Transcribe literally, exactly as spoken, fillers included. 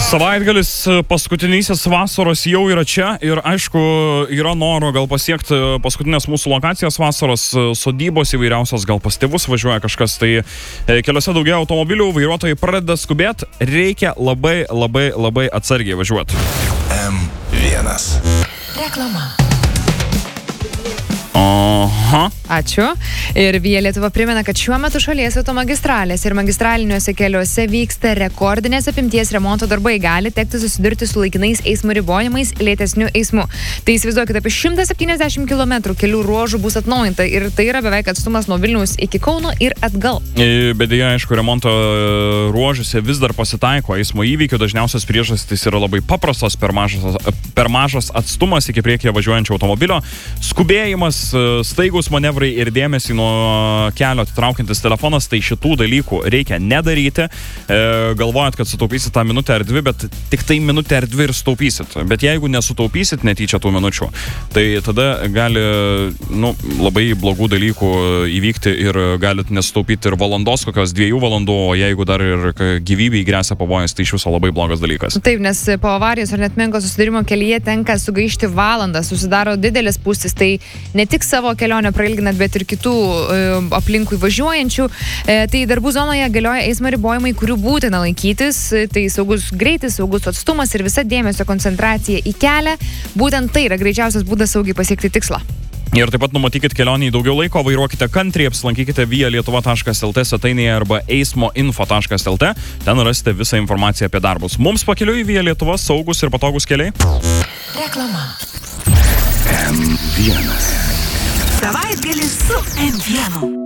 Savaitgalis paskutinysis vasaros jau yra čia ir aišku yra noro gal pasiekti paskutinės mūsų lokacijas vasaros, sodybos įvairiausios, gal pas tėvus važiuoja kažkas, tai keliuose daugiau automobilių, vairuotojai pradeda skubėti, reikia labai labai labai atsargiai važiuoti. M vienas. Reklama. Aha. Ačiū. Ir Via Lietuva primena, kad šiuo metu šalies automagistralės ir magistraliniuose keliuose vyksta rekordinės apimties remonto darbai. Gali tekti susidurti su laikinais eismo ribojimais, lėtesniu eismu. Tai įsivaizduokit, apie šimtas septyniasdešimt kilometrų kelių ruožų bus atnaujinta ir tai yra beveik atstumas nuo Vilniaus iki Kauno ir atgal. Bet dėja, aišku, remonto ruožuose vis dar pasitaiko eismo įvykių. Dažniausios priežastys yra labai paprastos, per mažas, per mažas atstumas iki priekyje važiuojančio automobilio, skubėjimas, staigus manevrai ir dėmesį nuo kelio atitraukiantis telefonas, tai šitų dalykų reikia nedaryti. E, galvojat, kad sutaupysit tą minutę ar dvi, bet tik tai minutę ar dvi ir sutaupysit. Bet jeigu nesutaupysit netyčia tų minučių, tai tada gali nu, labai blogų dalykų įvykti ir galit nesutaupyti ir valandos, kokios dviejų valandų, o jeigu dar ir gyvybei gresia pavojus, tai iš viso labai blogas dalykas. Taip, nes po avarijos ar net menko susidarimo kelyje tenka sugaišti valandą, susidaro didelis spūstis, tai ne tik savo kelionę prailginat, bet ir kitų e, aplinkui važiuojančių. E, tai darbų zonoje galioja eismo ribojimai, kurių būtina laikytis. Tai saugus greitis, saugus atstumas ir visa dėmesio koncentracija į kelią. Būtent tai yra greičiausias būdas saugiai pasiekti tikslą. Ir taip pat numatykit kelionį daugiau laiko, vairuokite kantriai, apsilankykite via lietuva taškas el te svetainėje arba eismoinfo taškas el te. Ten rasite visą informaciją apie darbus. Mums pakeliui Via Lietuva saugus ir patogus keliai. Reklama. M vienas. Savaitgalis su M vienu.